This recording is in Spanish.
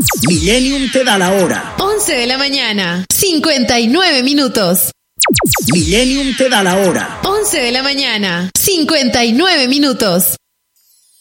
Millennium te da la hora. 11 de la mañana, 59 minutos. Millennium te da la hora. 11 de la mañana, 59 minutos.